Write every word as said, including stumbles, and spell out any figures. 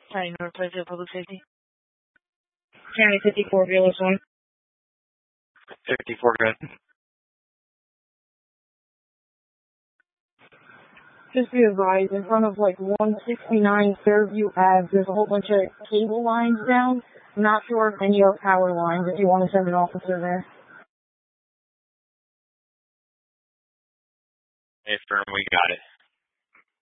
County North Placer Public Safety. County fifty-four, Fearless one. fifty-four, good. Just be advised, in front of like one sixty-nine Fairview Ave, there's a whole bunch of cable lines down. I'm not sure if any are power lines, if you want to send an officer there. Hey, firm, we got it.